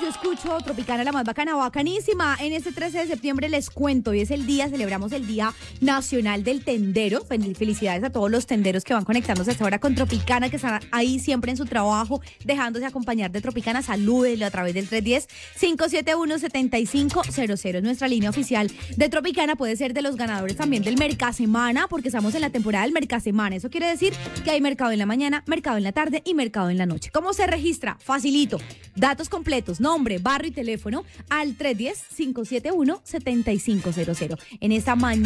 yo escucho Tropicana, la más bacana, bacanísima. En este 13 de septiembre les cuento, hoy es el día, celebramos el Día Nacional del Tendero. Felicidades a todos los tenderos que van conectándose hasta ahora con Tropicana, que están ahí siempre en su trabajo, dejándose acompañar de Tropicana. Salúdenlo a través del 310-571-7500. Es nuestra línea oficial de Tropicana. Puede ser de los ganadores también del Mercasemana, porque estamos en la temporada del Mercasemana. Eso quiere decir que hay mercado en la mañana, mercado en la tarde y mercado en la noche. ¿Cómo se registra? Facilito. Datos completos, nombre, barrio y teléfono al 310-571-7500. En esta mañana